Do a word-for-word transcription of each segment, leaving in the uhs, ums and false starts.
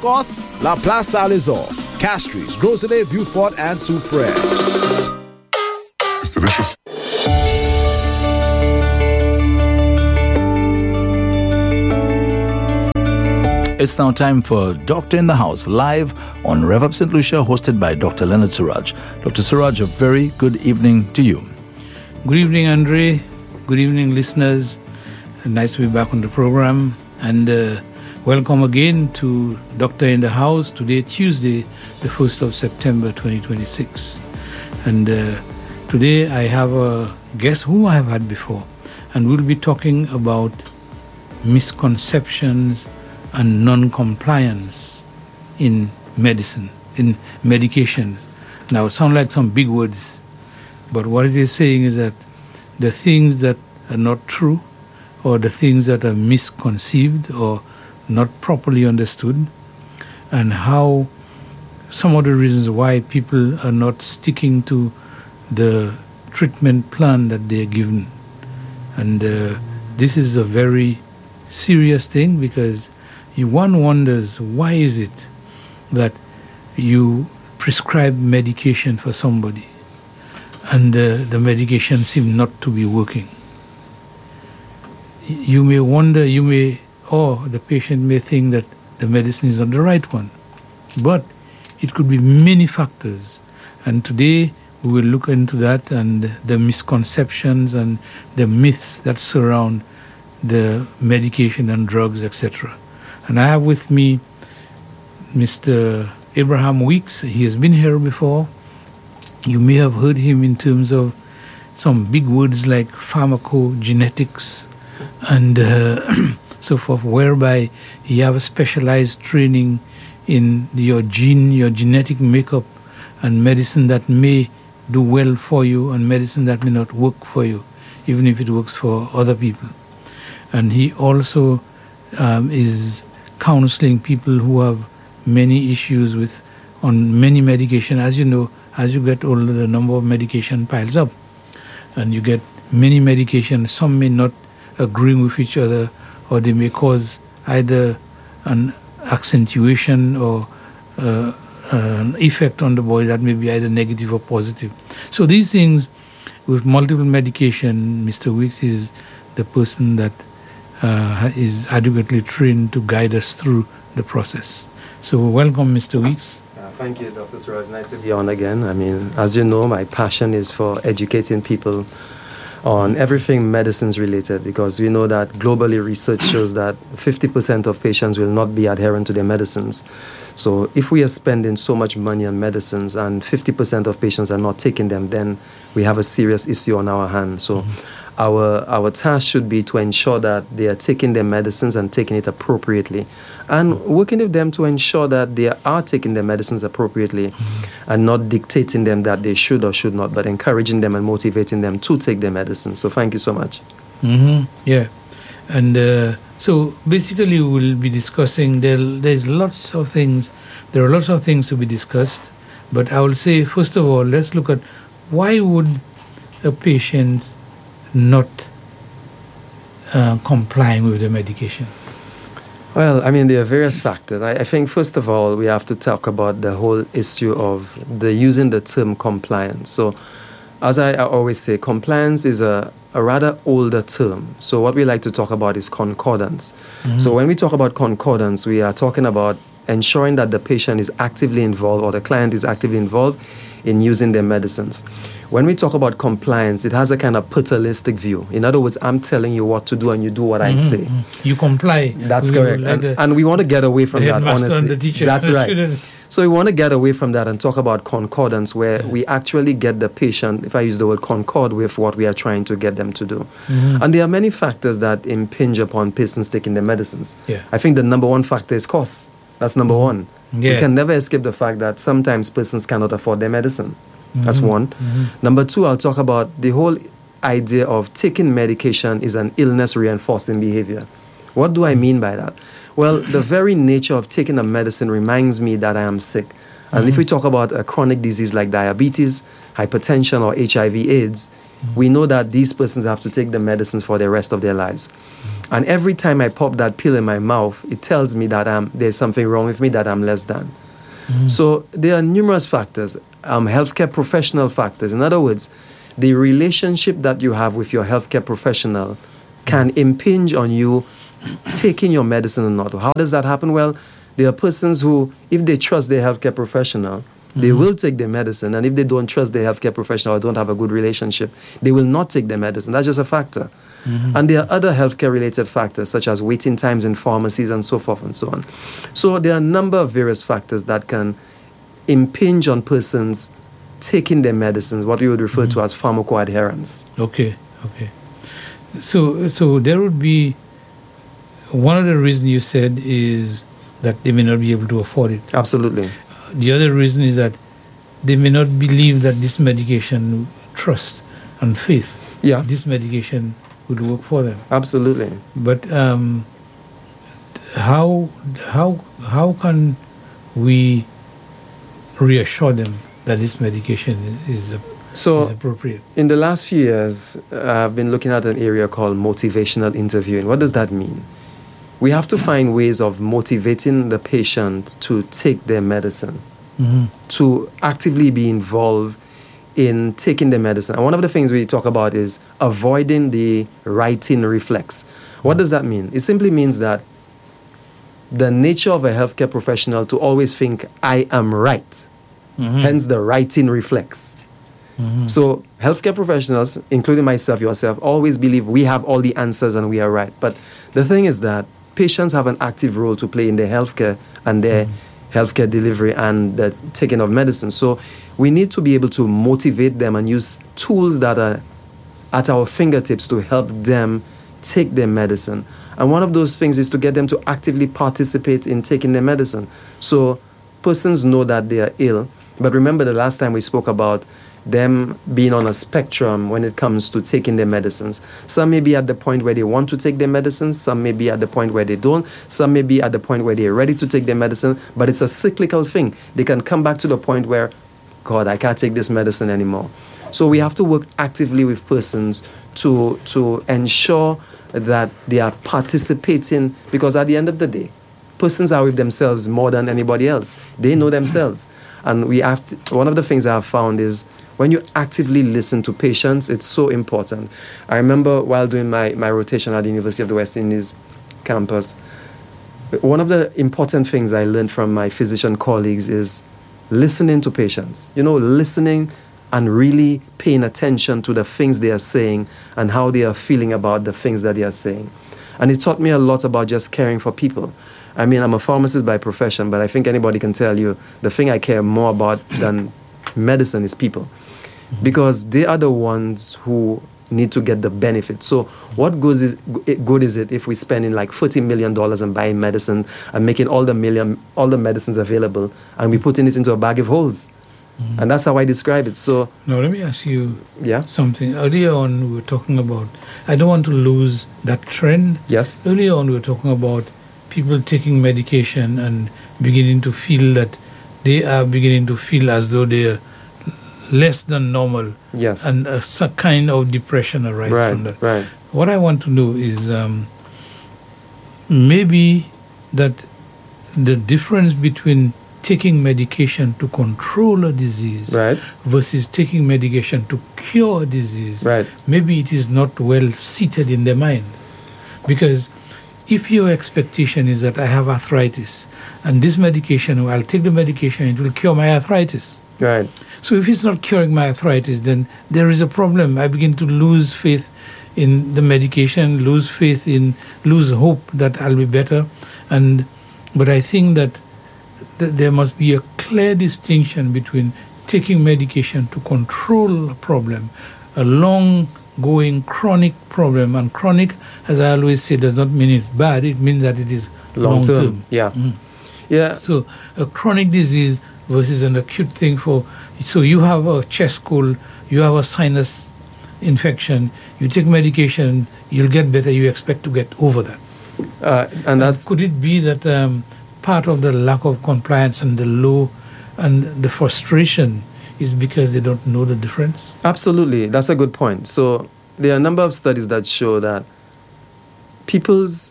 course, La Place Saint-Lazare, Castries, Groselet, Beaufort, and Soufrière. It's delicious. It's now time for Doctor in the House, live on Rev Up Saint Lucia, hosted by Doctor Leonard Suraj. Doctor Suraj, a very good evening to you. Good evening, Andre. Good evening, listeners. Nice to be back on the program. And uh, welcome again to Doctor in the House. Today, Tuesday, the first of September, twenty twenty-six. And uh, today I have a guest whom I have had before. And we'll be talking about misconceptions and non-compliance in medicine, in medications. Now, it sounds like some big words, but what it is saying is that the things that are not true, or the things that are misconceived or not properly understood, and how some of the reasons why people are not sticking to the treatment plan that they are given. And uh, this is a very serious thing, because one wonders, why is it that you prescribe medication for somebody and uh, the medication seems not to be working? You may wonder, you may, or the patient may think that the medicine is not the right one. But it could be many factors. And today we will look into that and the misconceptions and the myths that surround the medication and drugs, et cetera. And I have with me Mister Abraham Weeks. He has been here before. You may have heard him in terms of some big words like pharmacogenetics and uh, so forth, whereby you have a specialized training in your gene, your genetic makeup, and medicine that may do well for you and medicine that may not work for you, even if it works for other people. And he also um, is counseling people who have many issues with on many medication. As you know, as you get older, the number of medication piles up, and you get many medications. Some may not agree with each other, or they may cause either an accentuation or uh, an effect on the body that may be either negative or positive. So these things, with multiple medication, Mister Weeks is the person that Uh, is adequately trained to guide us through the process. So welcome, Mister Weeks. Uh, thank you, Doctor Suraj. Nice to be on again. I mean, as you know, my passion is for educating people on everything medicines related, because we know that globally research shows that fifty percent of patients will not be adherent to their medicines. So if we are spending so much money on medicines and fifty percent of patients are not taking them, then we have a serious issue on our hands. So mm-hmm. Our our task should be to ensure that they are taking their medicines and taking it appropriately, and working with them to ensure that they are taking their medicines appropriately, mm-hmm. and not dictating them that they should or should not, but encouraging them and motivating them to take their medicine. So thank you so much. Mm-hmm. Yeah, and uh, so basically we'll be discussing, there, there's lots of things, there are lots of things to be discussed, but I will say, first of all, let's look at why would a patient not uh, complying with the medication? Well, I mean, there are various factors. I, I think, first of all, we have to talk about the whole issue of the using the term compliance. So, as I, I always say, compliance is a, a rather older term. So what we like to talk about is concordance. Mm-hmm. So when we talk about concordance, we are talking about ensuring that the patient is actively involved, or the client is actively involved in using their medicines. When we talk about compliance, it has a kind of paternalistic view. In other words, I'm telling you what to do and you do what mm-hmm. I say. You comply. That's correct. Like and, the, and we want to get away from that, honestly. And the teacher. That's right. So we want to get away from that and talk about concordance, where yeah. we actually get the patient, if I use the word concord, with what we are trying to get them to do. Mm-hmm. And there are many factors that impinge upon patients taking their medicines. Yeah. I think the number one factor is cost. That's number one. Yeah. We can never escape the fact that sometimes persons cannot afford their medicine. Mm-hmm. That's one. Mm-hmm. Number two, I'll talk about the whole idea of taking medication is an illness reinforcing behavior. What do I mean by that? Well, the very nature of taking a medicine reminds me that I am sick. And mm-hmm. if we talk about a chronic disease like diabetes, hypertension, or H I V AIDS, mm-hmm. we know that these persons have to take the medicines for the rest of their lives. Mm-hmm. And every time I pop that pill in my mouth, it tells me that I'm, there's something wrong with me, that I'm less than. Mm-hmm. So there are numerous factors, um, healthcare professional factors. In other words, the relationship that you have with your healthcare professional can impinge on you taking your medicine or not. How does that happen? Well, there are persons who, if they trust their healthcare professional, mm-hmm. they will take their medicine. And if they don't trust their healthcare professional or don't have a good relationship, they will not take their medicine. That's just a factor. Mm-hmm. And there are other healthcare-related factors, such as waiting times in pharmacies and so forth and so on. So there are a number of various factors that can impinge on persons taking their medicines, what we would refer mm-hmm. to as pharmacoadherence. Okay, okay. So, so there would be, one of the reasons you said is that they may not be able to afford it. Absolutely. The other reason is that they may not believe that this medication, trust and faith, yeah. this medication would work for them. Absolutely. But um, how how how can we reassure them that this medication is, is, so is appropriate? In the last few years, uh, I've been looking at an area called motivational interviewing. What does that mean? We have to find ways of motivating the patient to take their medicine, mm-hmm. to actively be involved in taking the medicine. And one of the things we talk about is avoiding the righting reflex. What does that mean? It simply means that the nature of a healthcare professional to always think, I am right, mm-hmm. hence the righting reflex. Mm-hmm. So healthcare professionals, including myself, yourself, always believe we have all the answers and we are right. But the thing is that patients have an active role to play in their healthcare and their mm-hmm. healthcare delivery and the taking of medicine. So we need to be able to motivate them and use tools that are at our fingertips to help them take their medicine. And one of those things is to get them to actively participate in taking their medicine. So persons know that they are ill. But remember the last time we spoke about them being on a spectrum when it comes to taking their medicines. Some may be at the point where they want to take their medicines. Some may be at the point where they don't. Some may be at the point where they're ready to take their medicine. But it's a cyclical thing. They can come back to the point where, God, I can't take this medicine anymore. So we have to work actively with persons to, to ensure that they are participating, because at the end of the day, persons are with themselves more than anybody else. They know themselves. And we have to, one of the things I have found is when you actively listen to patients, it's so important. I remember while doing my, my rotation at the University of the West Indies campus, one of the important things I learned from my physician colleagues is listening to patients. You know, listening and really paying attention to the things they are saying and how they are feeling about the things that they are saying. And it taught me a lot about just caring for people. I mean, I'm a pharmacist by profession, but I think anybody can tell you the thing I care more about than medicine is people. Mm-hmm. Because they are the ones who need to get the benefit. So what good is, good is it if we spend in like thirty million dollars on buying medicine and making all the million, all the medicines available and we putting it into a bag of holes? Mm-hmm. And that's how I describe it. So now let me ask you yeah? something. Earlier on we were talking about, I don't want to lose that trend. Yes. Earlier on we were talking about people taking medication and beginning to feel that they are beginning to feel as though they are less than normal. Yes. And uh, some kind of depression arises right, from that. Right. What I want to know is um, maybe that the difference between taking medication to control a disease right. versus taking medication to cure a disease, right. maybe it is not well seated in their mind. Because if your expectation is that I have arthritis and this medication, I'll take the medication, it will cure my arthritis. Right. So if it's not curing my arthritis, then there is a problem. I begin to lose faith in the medication, lose faith in, lose hope that I'll be better. And but I think that th- there must be a clear distinction between taking medication to control a problem, a long-going chronic problem. And chronic, as I always say, does not mean it's bad. It means that it is long-term. Long-term, yeah. Mm. Yeah. So a chronic disease versus an acute thing for, so you have a chest cold, you have a sinus infection, you take medication, you'll get better, you expect to get over that. Uh, and that's... Could it be that um, part of the lack of compliance and the low and the frustration is because they don't know the difference? Absolutely. That's a good point. So there are a number of studies that show that people's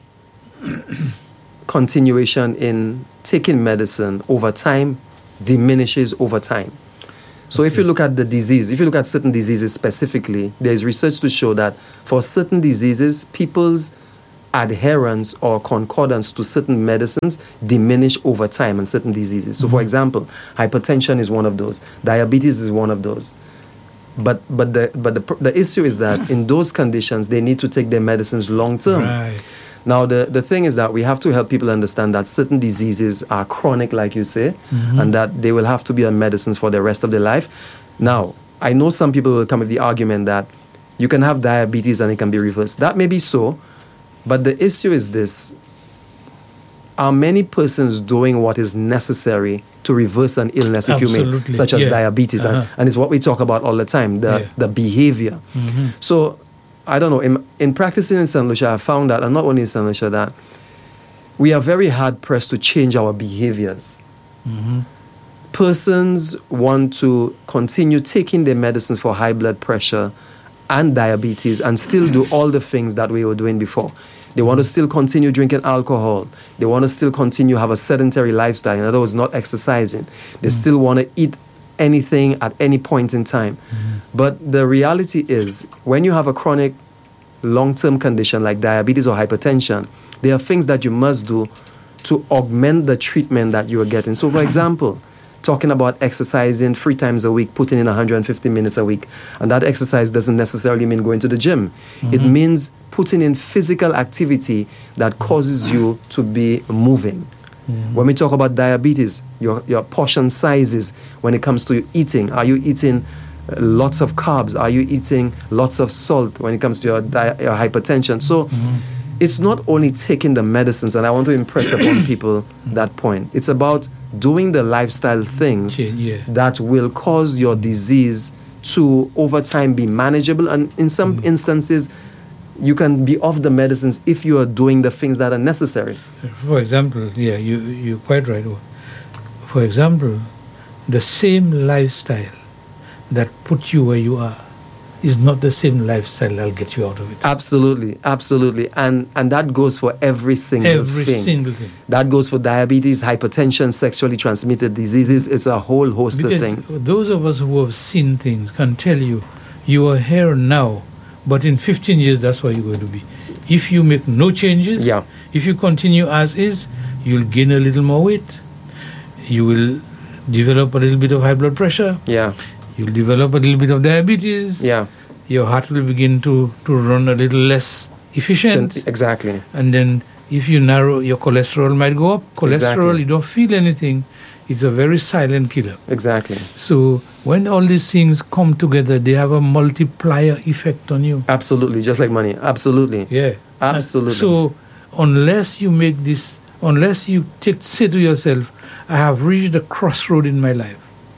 continuation in taking medicine over time diminishes over time. So okay. if you look at the disease, if you look at certain diseases specifically, there's research to show that for certain diseases, people's adherence or concordance to certain medicines diminish over time in certain diseases. So mm-hmm. for example, hypertension is one of those. Diabetes is one of those. But but the but the the issue is that in those conditions, they need to take their medicines long term. Right. Now, the, the thing is that we have to help people understand that certain diseases are chronic, like you say, mm-hmm. and that they will have to be on medicines for the rest of their life. Now, I know some people will come with the argument that you can have diabetes and it can be reversed. That may be so, but the issue is this. Are many persons doing what is necessary to reverse an illness, if Absolutely. you may, such as yeah. diabetes? Uh-huh. And, and it's what we talk about all the time, the, yeah. the behavior. Mm-hmm. So, I don't know, in, in practicing in Saint Lucia, I found that, and not only in Saint Lucia, that we are very hard-pressed to change our behaviors. Mm-hmm. Persons want to continue taking their medicine for high blood pressure and diabetes and still do all the things that we were doing before. They want to still continue drinking alcohol. They want to still continue have a sedentary lifestyle, in other words, not exercising. They mm-hmm. still want to eat anything at any point in time. Mm-hmm. But the reality is, when you have a chronic long-term condition like diabetes or hypertension, there are things that you must do to augment the treatment that you are getting. So, for example, talking about exercising three times a week, putting in one hundred fifty minutes a week, and that exercise doesn't necessarily mean going to the gym. Mm-hmm. It means putting in physical activity that causes you to be moving. Mm-hmm. When we talk about diabetes, your, your portion sizes when it comes to eating. Are you eating uh, lots of carbs? Are you eating lots of salt when it comes to your, di- your hypertension? So mm-hmm. it's not only taking the medicines, and I want to impress upon people that point. It's about doing the lifestyle things yeah. that will cause your disease to, over time, be manageable. And in some mm-hmm. instances, you can be off the medicines if you are doing the things that are necessary. For example, yeah, you, you're quite right. For example, the same lifestyle that put you where you are is not the same lifestyle that'll get you out of it. Absolutely, absolutely. And and that goes for every single every thing. Every single thing. That goes for diabetes, hypertension, sexually transmitted diseases. It's a whole host because of things. Those of us who have seen things can tell you, you are here now, but in fifteen years, that's where you're going to be. If you make no changes, yeah. if you continue as is, you'll gain a little more weight. You will develop a little bit of high blood pressure. Yeah. You'll develop a little bit of diabetes. Yeah. Your heart will begin to, to run a little less efficient. Exactly. And then if you narrow, your cholesterol might go up. Cholesterol, exactly. You don't feel anything. It's a very silent killer. Exactly. So when all these things come together, they have a multiplier effect on you. Absolutely. Just like money. Absolutely. Yeah. Absolutely. And so unless you make this, unless you take, say to yourself, I have reached a crossroad in my life,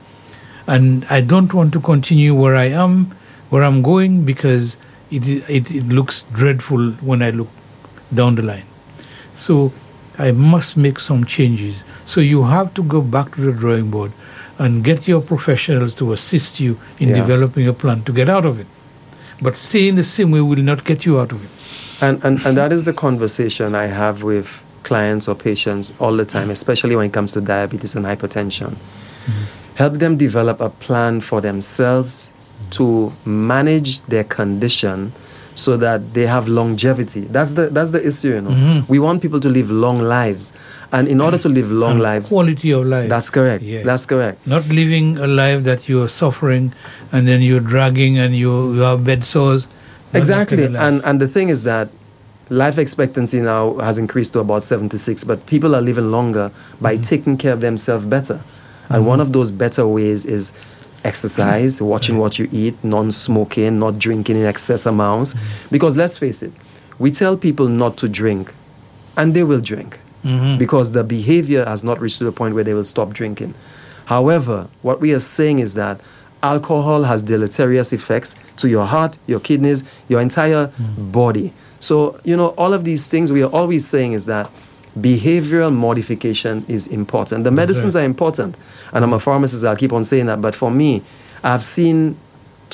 and I don't want to continue where I am, where I'm going, because it, it it looks dreadful when I look down the line. So I must make some changes. So you have to go back to the drawing board and get your professionals to assist you in yeah. developing a plan to get out of it. But staying the same way will not get you out of it. And, and, and that is the conversation I have with clients or patients all the time, especially when it comes to diabetes and hypertension. Mm-hmm. Help them develop a plan for themselves to manage their condition so that they have longevity. That's the that's the issue, you know. Mm-hmm. We want people to live long lives. And in order to live long and lives... quality of life. That's correct. Yeah. That's correct. Not living a life that you're suffering and then you're dragging and you, you have bed sores. Not Exactly. Kind of and and the thing is that life expectancy now has increased to about seventy-six, but people are living longer by mm-hmm. taking care of themselves better. And mm-hmm. one of those better ways is exercise, watching what you eat, non-smoking, not drinking in excess amounts. Mm-hmm. Because let's face it, we tell people not to drink, and they will drink. Mm-hmm. Because the behavior has not reached to the point where they will stop drinking. However, what we are saying is that alcohol has deleterious effects to your heart, your kidneys, your entire mm-hmm. body. So, you know, all of these things we are always saying is that behavioral modification is important. The medicines right. are important. And I'm a pharmacist, I'll keep on saying that. But for me, I've seen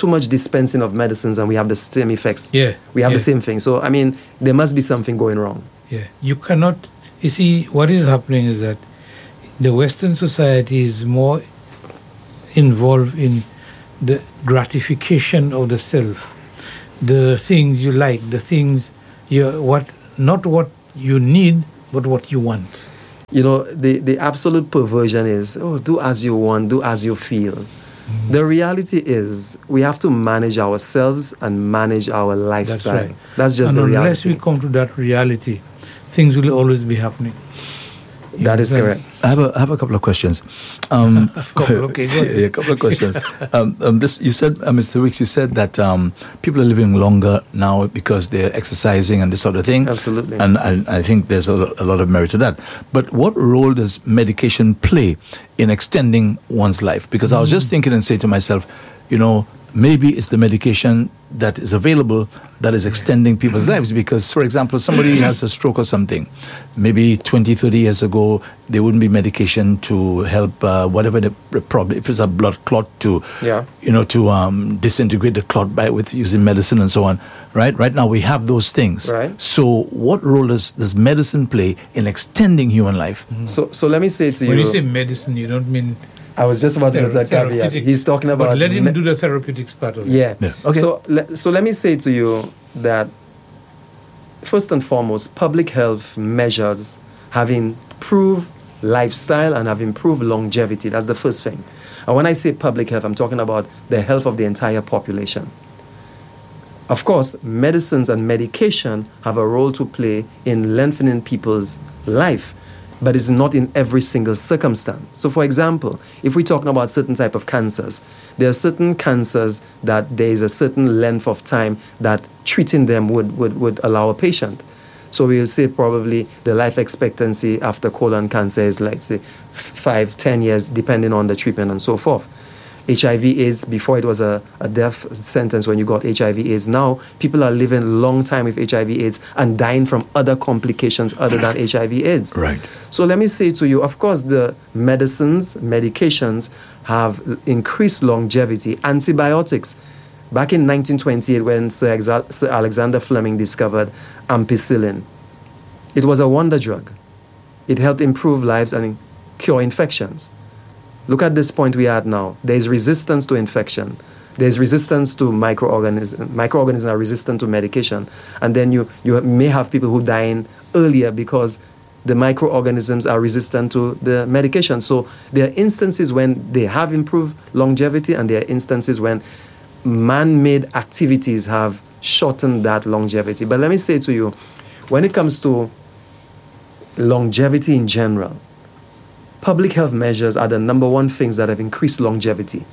too much dispensing of medicines and we have the same effects. Yeah. We have yeah. the same thing. So, I mean, there must be something going wrong. Yeah. You cannot, you see, what is happening is that the Western society is more involved in the gratification of the self, the things you like, the things you, what, not what you need, but what you want. You know, the, the absolute perversion is, oh, do as you want, do as you feel. Mm-hmm. The reality is we have to manage ourselves and manage our lifestyle. That's, right. That's just and the reality. Unless we come to that reality, things will always be happening. You that is correct. I have a, I have a couple of questions. Um, couple, okay, go ahead. yeah, a couple of questions. um, um, this you said, uh, Mister Weeks, you said that um, people are living longer now because they're exercising and this sort of thing. Absolutely. And I, I think there's a, a lot of merit to that. But what role does medication play in extending one's life? Because mm. I was just thinking and say to myself, you know, maybe it's the medication that is available that is extending people's lives. Because, for example, somebody has a stroke or something. Maybe twenty, thirty years ago, there wouldn't be medication to help uh, whatever the problem. If it's a blood clot, to yeah. you know to um, disintegrate the clot by with using medicine and so on. Right. Right now we have those things. Right. So, what role does, does medicine play in extending human life? Mm-hmm. So, so let me say to when you. When you say medicine, you don't mean. I was just about to put that caveat. He's talking about. But let him me- do the therapeutics part of it. Yeah. yeah. Okay. So, le- so let me say to you that first and foremost, public health measures have improved lifestyle and have improved longevity. That's the first thing. And when I say public health, I'm talking about the health of the entire population. Of course, medicines and medication have a role to play in lengthening people's life, but it's not in every single circumstance. So, for example, if we're talking about certain type of cancers, there are certain cancers that there is a certain length of time that treating them would, would, would allow a patient. So we will say probably the life expectancy after colon cancer is like, say, five, ten years, depending on the treatment and so forth. H I V AIDS, before it was a, a death sentence when you got H I V AIDS. Now, people are living a long time with H I V AIDS and dying from other complications other than H I V AIDS. Right. So let me say to you, of course, the medicines, medications have increased longevity. Antibiotics. Back in nineteen twenty-eight, when Sir, Exa- Sir Alexander Fleming discovered ampicillin, it was a wonder drug. It helped improve lives and cure infections. Look at this point we are at now. There is resistance to infection. There is resistance to microorganisms. Microorganisms are resistant to medication. And then you, you may have people who die in earlier because the microorganisms are resistant to the medication. So there are instances when they have improved longevity, and there are instances when man-made activities have shortened that longevity. But let me say to you, when it comes to longevity in general, public health measures are the number one things that have increased longevity.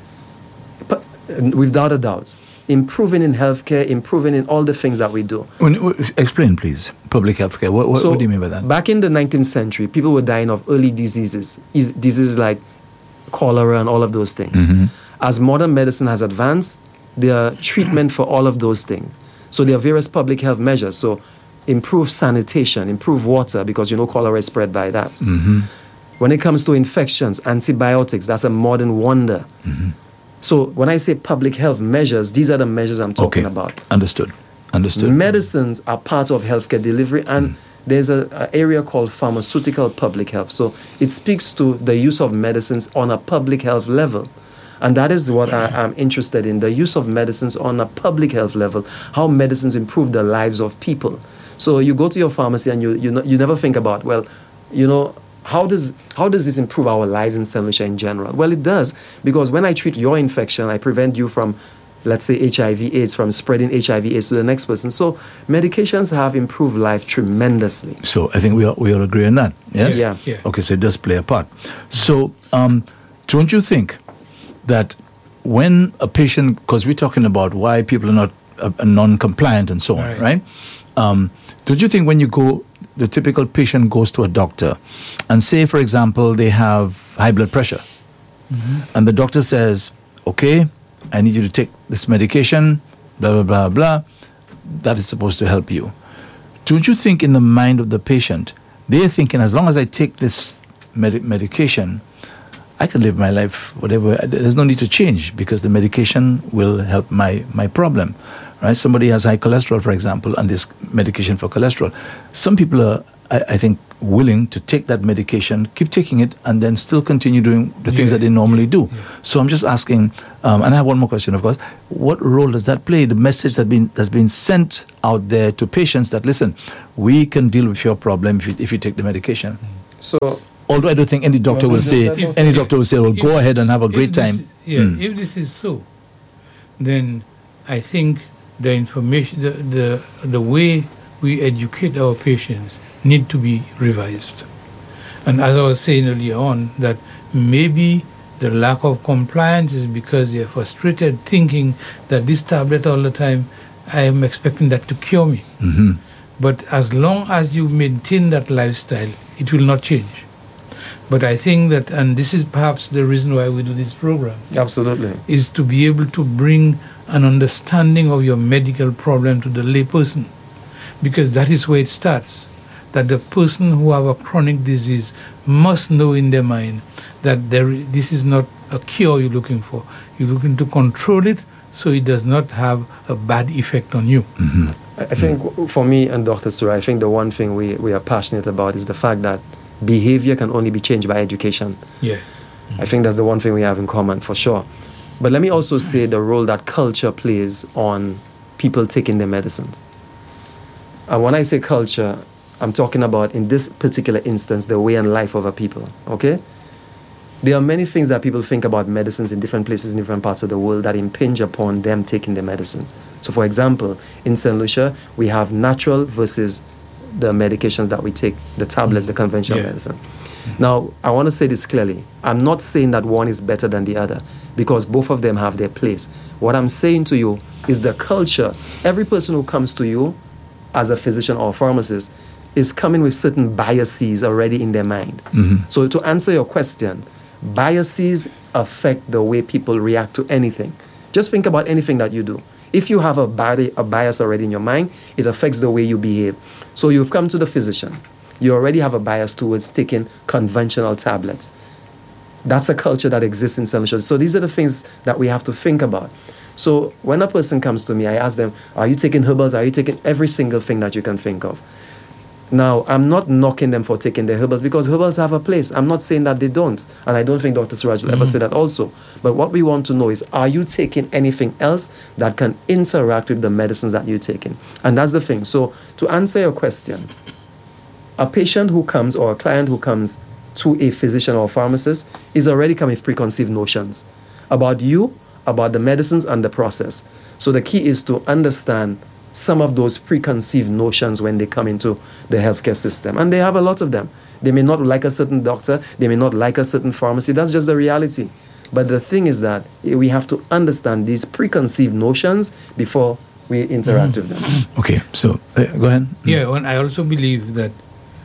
But without a doubt, improving in healthcare, improving in all the things that we do. When, explain, please, public healthcare. What, what, so, what do you mean by that? Back in the nineteenth century, people were dying of early diseases, diseases like cholera and all of those things. Mm-hmm. As modern medicine has advanced, there are treatment for all of those things. So there are various public health measures. So improve sanitation, improve water, because you know cholera is spread by that. Mm-hmm. When it comes to infections, antibiotics, that's a modern wonder. Mm-hmm. So when I say public health measures, these are the measures I'm talking okay. about. Understood. Understood. Medicines are part of healthcare delivery, and mm. there's an area called pharmaceutical public health. So it speaks to the use of medicines on a public health level. And that is what I, I'm interested in, the use of medicines on a public health level, how medicines improve the lives of people. So you go to your pharmacy and you you, know, you never think about, well, you know, How does how does this improve our lives in Saint Lucia in general? Well, it does, because when I treat your infection, I prevent you from, let's say, H I V AIDS, from spreading H I V AIDS to the next person. So medications have improved life tremendously. So I think we all, we all agree on that, yes? Yeah. yeah. Okay, so it does play a part. So um, don't you think that when a patient, because we're talking about why people are not uh, non-compliant and so on, right? right? Um, don't you think when you go, the typical patient goes to a doctor and say, for example, they have high blood pressure, mm-hmm. and the doctor says, okay, I need you to take this medication, blah, blah, blah, blah, that is supposed to help you. Don't you think in the mind of the patient, they're thinking, as long as I take this med- medication, I can live my life whatever. There's no need to change because the medication will help my, my problem. Right? Somebody has high cholesterol, for example, and this medication for cholesterol. Some people are, I, I think, willing to take that medication, keep taking it, and then still continue doing the things Yeah, that they normally yeah, do. yeah. So I'm just asking, um, and I have one more question, of course. What role does that play? The message that been that's been sent out there to patients that listen, we can deal with your problem if you, if you take the medication. So, Although I don't think any doctor will Well, say, if- any doctor will say, well, go if- ahead and have a if great this time. is- yeah, Mm. if this is so, then I think the information, the, the the way we educate our patients need to be revised. And as I was saying earlier on, that maybe the lack of compliance is because they are frustrated, thinking that this tablet all the time, I am expecting that to cure me. Mm-hmm. But as long as you maintain that lifestyle, it will not change. But I think that, and this is perhaps the reason why we do this program, absolutely. is to be able to bring an understanding of your medical problem to the layperson, because that is where it starts. That the person who have a chronic disease must know in their mind that there, this is not a cure you're looking for. You're looking to control it so it does not have a bad effect on you. Mm-hmm. I I think for me and Doctor Surai, I think the one thing we, we are passionate about is the fact that behavior can only be changed by education. Yeah. I think that's the one thing we have in common for sure. But let me also say the role that culture plays on people taking their medicines. And when I say culture, I'm talking about, in this particular instance, the way and life of a people, okay? There are many things that people think about medicines in different places, in different parts of the world, that impinge upon them taking their medicines. So, for example, in Saint Lucia, we have natural versus the medications that we take, the tablets, the conventional Yeah. medicine. Now, I want to say this clearly. I'm not saying that one is better than the other, because both of them have their place. What I'm saying to you is the culture. Every person who comes to you as a physician or a pharmacist is coming with certain biases already in their mind. Mm-hmm. So to answer your question, biases affect the way people react to anything. Just think about anything that you do. If you have a, body, a bias already in your mind, it affects the way you behave. So you've come to the physician. You already have a bias towards taking conventional tablets. That's a culture that exists in Saint Lucia. So these are the things that we have to think about. So when a person comes to me, I ask them, are you taking herbals? Are you taking every single thing that you can think of? Now, I'm not knocking them for taking their herbals, because herbals have a place. I'm not saying that they don't. And I don't think Doctor Suraj will Mm-hmm. ever say that also. But what we want to know is, are you taking anything else that can interact with the medicines that you're taking? And that's the thing. So to answer your question, a patient who comes, or a client who comes to a physician or a pharmacist, is already coming with preconceived notions about you, about the medicines and the process. So the key is to understand some of those preconceived notions when they come into the healthcare system. And they have a lot of them. They may not like a certain doctor, they may not like a certain pharmacy. That's just the reality. But the thing is that we have to understand these preconceived notions before we interact Mm-hmm. with them. Okay, so uh, go ahead. Yeah, and I also believe that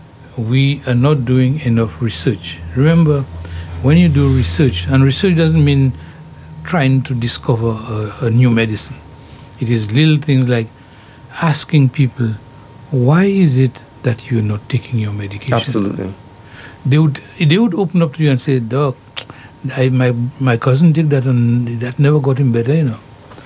we are not doing enough research. Remember, when you do research, and research doesn't mean trying to discover a, a new medicine. It is little things like asking people, why is it that you're not taking your medication? Absolutely. They would they would open up to you and say, Doc, I, my my cousin did that and that never got him better, you know.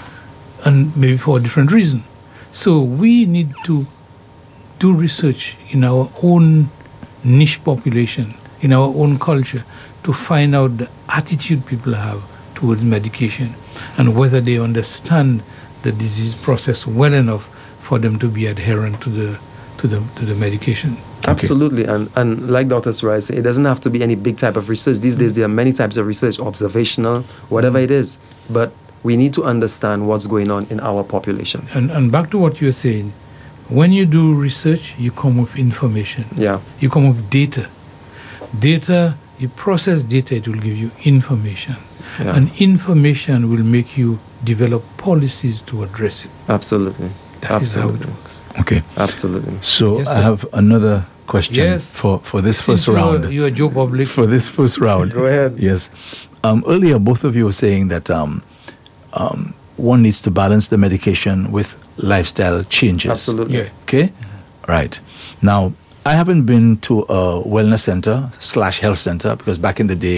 And maybe for a different reason. So we need to do research in our own niche population, in our own culture, to find out the attitude people have towards medication and whether they understand the disease process well enough for them to be adherent to the to the to the medication. Absolutely, and and like Doctor Surai said, it doesn't have to be any big type of research. These days there are many types of research, observational, whatever it is. But we need to understand what's going on in our population. And and back to what you were saying, when you do research, you come with information. Yeah. You come with data. Data, you process data, it will give you information. Yeah. And information will make you develop policies to address it. Absolutely. That is how it Absolutely. works. Okay, Absolutely. so Yes, I sir. have another question Yes. for, for this Since first you round. Are, you are Joe Public. For this first round. Go ahead. Yes. Um, earlier, both of you were saying that um, um, one needs to balance the medication with lifestyle changes. Absolutely. Yeah. Okay? Right. Now, I haven't been to a wellness center slash health center because back in the day,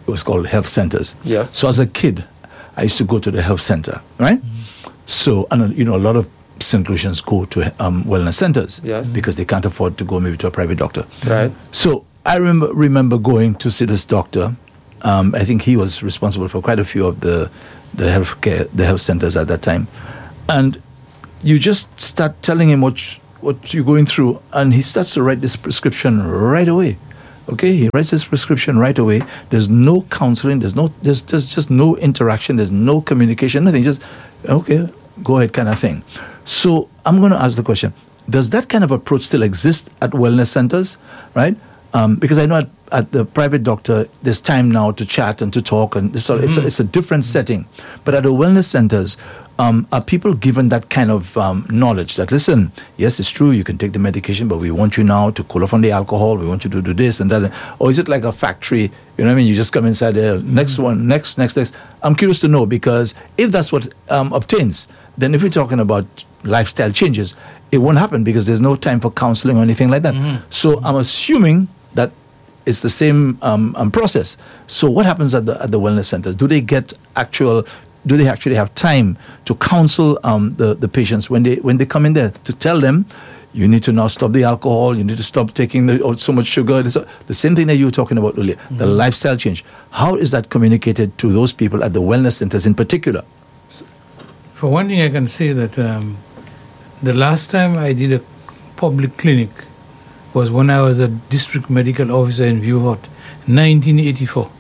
it was called health centers. Yes. So as a kid, I used to go to the health center, right? Mm-hmm. So, and uh, you know, a lot of Saint Lucians go to um, wellness centers, yes, because they can't afford to go maybe to a private doctor. Right. So I remember remember going to see this doctor. Um, I think he was responsible for quite a few of the the health care, the health centers at that time, and you just start telling him what what you're going through, and he starts to write this prescription right away. Okay, he writes this prescription right away. There's no counseling. There's no. There's, there's just no interaction. There's no communication. Nothing. Just okay, go ahead, kind of thing. So I'm going to ask the question: does that kind of approach still exist at wellness centers, right? Um, because I know at, at the private doctor, there's time now to chat and to talk, and it's a, mm-hmm. it's a, it's a different mm-hmm. setting. But at the wellness centers, um, are people given that kind of um, knowledge that, listen, yes, it's true, you can take the medication, but we want you now to cool off on the alcohol, we want you to do this and that. Or is it like a factory, you know what I mean? You just come inside there, mm-hmm. next one, next, next, next. I'm curious to know, because if that's what um, obtains, then if we're talking about lifestyle changes, it won't happen because there's no time for counseling or anything like that. Mm-hmm. So mm-hmm. I'm assuming that it's the same um, um, process. So what happens at the at the wellness centers? Do they get actual? Do they actually have time to counsel um, the the patients when they when they come in there, to tell them, you need to now stop the alcohol, you need to stop taking the, oh, so much sugar. This, the same thing that you were talking about earlier, mm-hmm. the lifestyle change. How is that communicated to those people at the wellness centers in particular? For one thing, I can say that um, the last time I did a public clinic was when I was a district medical officer in Vieux Fort, nineteen eighty-four.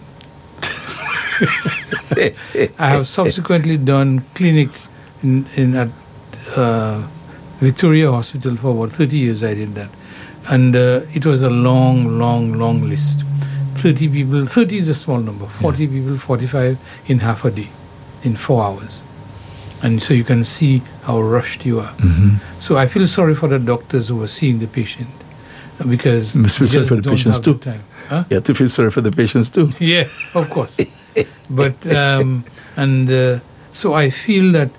I have subsequently done clinic in, in at uh, Victoria Hospital for about thirty years. I did that, and uh, it was a long, long, long list. thirty people. thirty is a small number. forty yeah. people, forty-five in half a day, in four hours. And so you can see how rushed you are. Mm-hmm. So I feel sorry for the doctors who are seeing the patient, because you must feel sorry for the patients too. Time. Huh? You have to feel sorry for the patients too. Yeah, of course. But um, and uh, so I feel that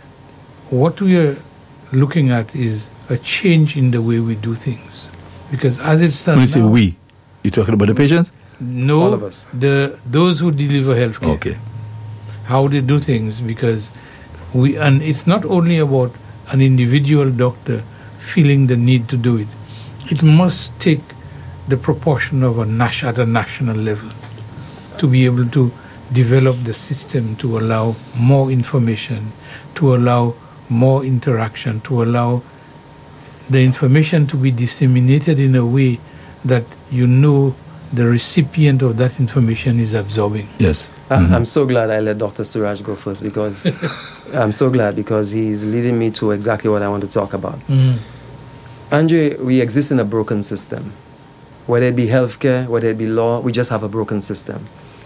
what we are looking at is a change in the way we do things, because as it stands when you say now, we, you're talking about the patients? No, all of us. The those who deliver healthcare. Okay. How they do things, because we and it's not only about an individual doctor feeling the need to do it. It must take the proportion of a nas- at a national level to be able to develop the system to allow more information, to allow more interaction, to allow the information to be disseminated in a way that you know the recipient of that information is absorbing. Yes. Mm-hmm. I'm so glad I let Doctor Suraj go first, because I'm so glad because he's leading me to exactly what I want to talk about. Mm-hmm. Andre, we exist in a broken system. Whether it be healthcare, whether it be law, we just have a broken system.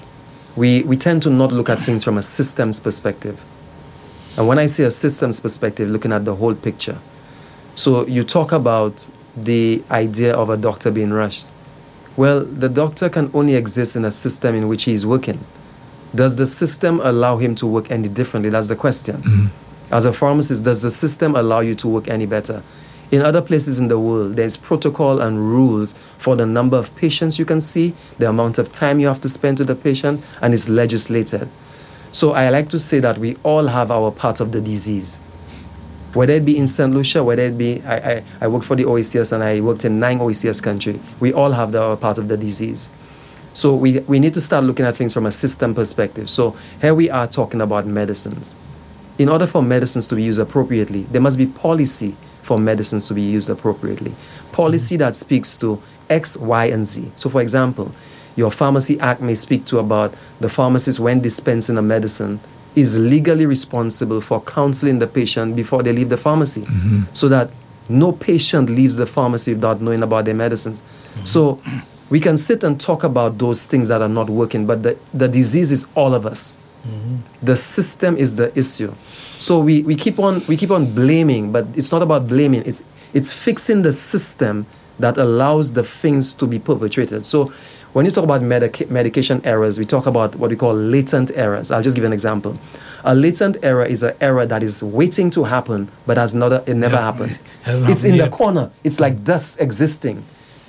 We, we tend to not look at things from a systems perspective. And when I say a systems perspective, looking at the whole picture. So you talk about the idea of a doctor being rushed. Well, the doctor can only exist in a system in which he is working. Does the system allow him to work any differently? That's the question. Mm-hmm. As a pharmacist, does the system allow you to work any better? In other places in the world, there's protocol and rules for the number of patients you can see, the amount of time you have to spend with the patient, and it's legislated. So I like to say that we all have our part of the disease. Whether it be in Saint Lucia, whether it be, I, I, I work for the O E C S and I worked in nine O E C S countries, we all have the, our part of the disease. So we, we need to start looking at things from a system perspective. So here we are talking about medicines. In order for medicines to be used appropriately, there must be policy for medicines to be used appropriately. Policy that speaks to X, Y, and Z. So for example, your Pharmacy Act may speak to about the pharmacist, when dispensing a medicine, is legally responsible for counseling the patient before they leave the pharmacy, mm-hmm. so that no patient leaves the pharmacy without knowing about their medicines. Mm-hmm. So we can sit and talk about those things that are not working, but the, the disease is all of us. Mm-hmm. The system is the issue. So we, we keep on we keep on blaming, but it's not about blaming. It's it's fixing the system that allows the things to be perpetrated. So when you talk about medica- medication errors, we talk about what we call latent errors. I'll just give you an example. A latent error is an error that is waiting to happen, but has not, it never yeah, happened. It it's in yet. the corner. It's like dust existing.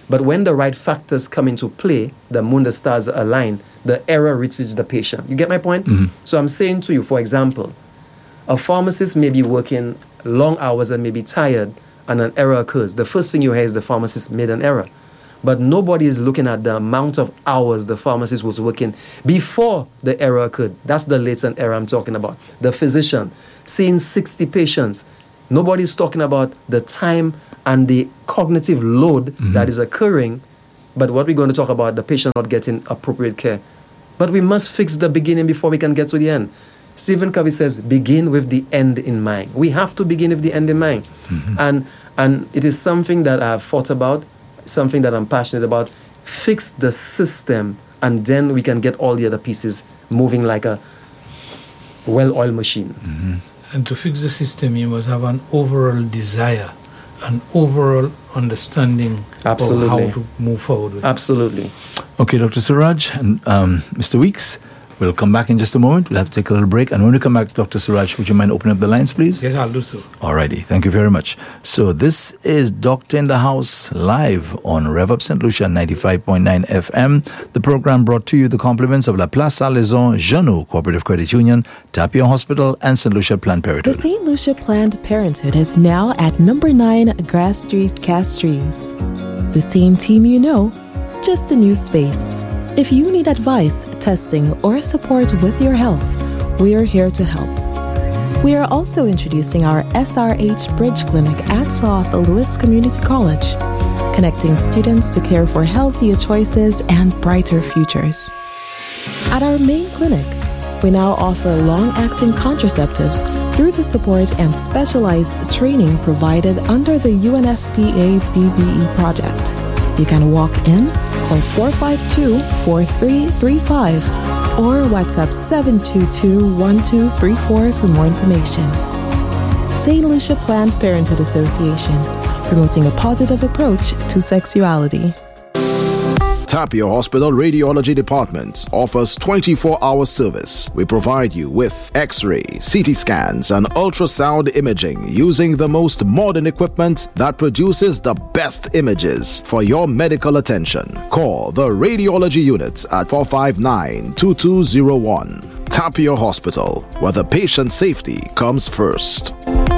But when the right factors come into play, the moon, the stars align, the error reaches the patient. You get my point? Mm-hmm. So I'm saying to you, for example, a pharmacist may be working long hours and may be tired, and an error occurs. The first thing you hear is the pharmacist made an error. But nobody is looking at the amount of hours the pharmacist was working before the error occurred. That's the latent error I'm talking about. The physician seeing sixty patients. Nobody's talking about the time and the cognitive load mm-hmm. that is occurring. But what we're going to talk about, the patient not getting appropriate care. But we must fix the beginning before we can get to the end. Stephen Covey says, begin with the end in mind. We have to begin with the end in mind. Mm-hmm. And, and it is something that I've thought about, something that I'm passionate about. Fix the system, and then we can get all the other pieces moving like a well-oiled machine. Mm-hmm. And to fix the system, you must have an overall desire, an overall understanding Absolutely. of how to move forward with Absolutely. Okay, Doctor Siraj and um, Mister Weeks, we'll come back in just a moment. We'll have to take a little break. And when we come back, Doctor Siraj, would you mind opening up the lines, please? Yes, I'll do so. Alrighty, thank you very much. So this is Doctor in the House live on Rev Up Saint Lucia ninety-five point nine F M. The program brought to you the compliments of La Place Salaison, Jeannot Cooperative Credit Union, Tapia Hospital, and Saint Lucia Planned Parenthood. The Saint Lucia Planned Parenthood is now at number nine Grass Street, Castries. The same team you know, just a new space. If you need advice, testing, or support with your health, we are here to help. We are also introducing our S R H Bridge Clinic at South Louis Community College, connecting students to care for healthier choices and brighter futures. At our main clinic, we now offer long-acting contraceptives through the support and specialized training provided under the U N F P A B B E project. You can walk in, call four five two, four three three five, or WhatsApp seven two two, one two three four for more information. Saint Lucia Planned Parenthood Association, promoting a positive approach to sexuality. Tapia Hospital Radiology Department offers twenty-four hour service. We provide you with X-ray, C T scans, and ultrasound imaging using the most modern equipment that produces the best images for your medical attention. Call the Radiology Unit at four five nine, two two zero one. Tapia Hospital, where the patient's safety comes first.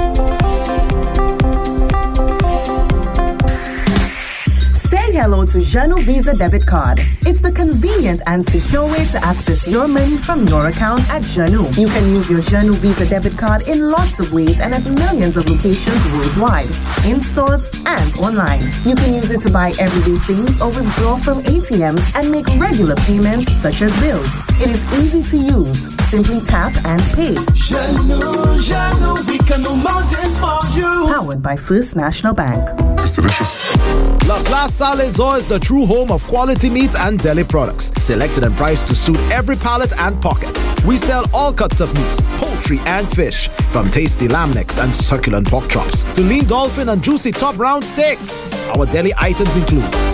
Say hello to Jeannot Visa Debit Card. It's the convenient and secure way to access your money from your account at Jeannot. You can use your Jeannot Visa Debit Card in lots of ways and at millions of locations worldwide, in stores and online. You can use it to buy everyday things or withdraw from A T Ms and make regular payments such as bills. It is easy to use. Simply tap and pay. Jeannot, Jeannot, we can move mountains for you. Powered by First National Bank. It's delicious. La Place Salaison is the true home of quality meat and deli products, selected and priced to suit every palate and pocket. We sell all cuts of meat, poultry and fish, from tasty lamb necks and succulent pork chops to lean dolphin and juicy top round steaks. Our deli items include